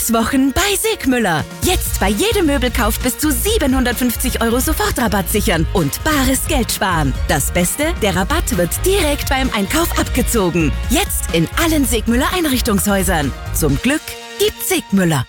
Weihnachtswochen bei Sigmüller. Jetzt bei jedem Möbelkauf bis zu 750 € Sofortrabatt sichern und bares Geld sparen. Das Beste, der Rabatt wird direkt beim Einkauf abgezogen. Jetzt in allen Sigmüller Einrichtungshäusern. Zum Glück gibt's Sigmüller.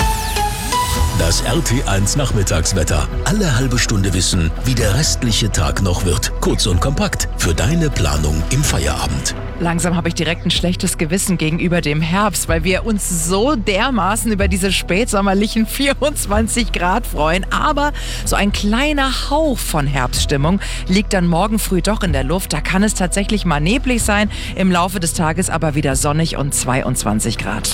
Das RT1 Nachmittagswetter. Alle halbe Stunde wissen, wie der restliche Tag noch wird. Kurz und kompakt für deine Planung im Feierabend. Langsam habe ich direkt ein schlechtes Gewissen gegenüber dem Herbst, weil wir uns so dermaßen über diese spätsommerlichen 24 Grad freuen. Aber so ein kleiner Hauch von Herbststimmung liegt dann morgen früh doch in der Luft. Da kann es tatsächlich mal neblig sein, im Laufe des Tages aber wieder sonnig und 22 Grad.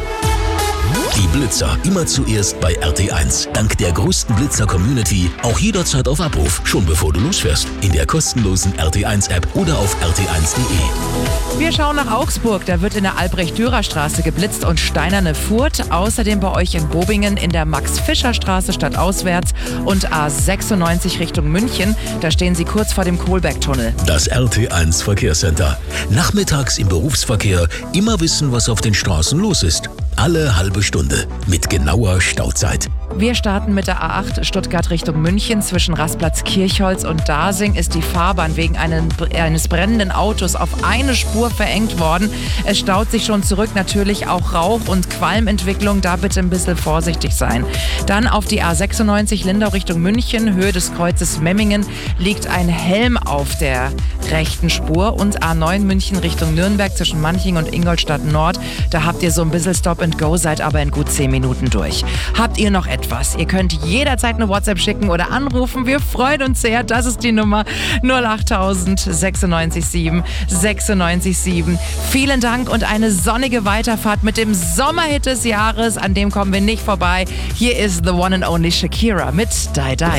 Die Blitzer immer zuerst bei RT1. Dank der größten Blitzer-Community auch jederzeit auf Abruf, schon bevor du losfährst. In der kostenlosen RT1-App oder auf rt1.de. Wir schauen nach Augsburg. Da wird in der Albrecht-Dürer-Straße geblitzt und Steinerne Furt. Außerdem bei euch in Bobingen in der Max-Fischer-Straße stadtauswärts und A96 Richtung München. Da stehen sie kurz vor dem Kohlbergtunnel. Das RT1 Verkehrscenter. Nachmittags im Berufsverkehr immer wissen, was auf den Straßen los ist. Alle halbe Stunde mit genauer Stauzeit. Wir starten mit der A8 Stuttgart Richtung München. Zwischen Rastplatz Kirchholz und Dasing ist die Fahrbahn wegen eines brennenden Autos auf eine Spur verengt worden. Es staut sich schon zurück, natürlich auch Rauch- und Qualmentwicklung. Da bitte ein bisschen vorsichtig sein. Dann auf die A96 Lindau Richtung München. Höhe des Kreuzes Memmingen liegt ein Helm auf der rechten Spur. Und A9 München Richtung Nürnberg zwischen Manching und Ingolstadt Nord. Da habt ihr so ein bisschen Stop and Go, seid aber in gut 10 Minuten durch. Habt ihr noch etwas? Ihr könnt jederzeit eine WhatsApp schicken oder anrufen. Wir freuen uns sehr. Das ist die Nummer 08000 96 7 96 7. Vielen Dank und eine sonnige Weiterfahrt mit dem Sommerhit des Jahres. An dem kommen wir nicht vorbei. Hier ist the one and only Shakira mit Die Die.